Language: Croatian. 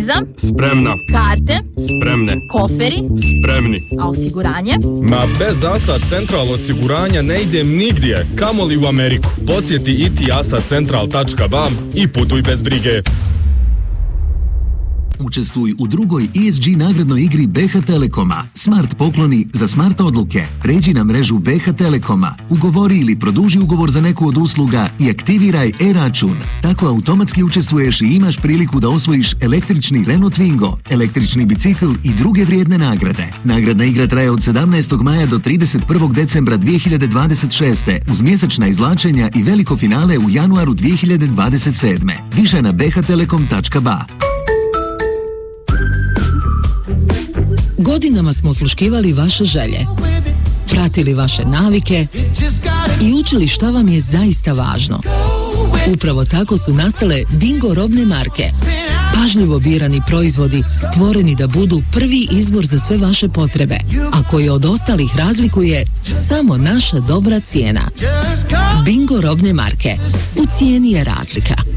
Viza? Spremna. Karte? Spremne. Koferi? Spremni. A osiguranje? Ma bez ASA Central osiguranja ne idem nigdje, kamoli u Ameriku. Posjeti itiasacentral.ba i putuj bez brige. Učestvuj u drugoj ESG nagradnoj igri BH Telekoma. Smart pokloni za smart odluke. Pređi na mrežu BH Telekoma, ugovori ili produži ugovor za neku od usluga i aktiviraj e-račun. Tako automatski učestvuješ i imaš priliku da osvojiš električni Renault Twingo, električni bicikl i druge vrijedne nagrade. Nagradna igra traje od 17. maja do 31. decembra 2026. uz mjesečna izvlačenja i veliko finale u januaru 2027. Više na bhtelekom.ba. Godinama smo osluškivali vaše želje, pratili vaše navike i učili šta vam je zaista važno. Upravo tako su nastale Bingo robne marke. Pažljivo birani proizvodi stvoreni da budu prvi izbor za sve vaše potrebe, a koji od ostalih razlikuje samo naša dobra cijena. Bingo robne marke. U cijeni je razlika.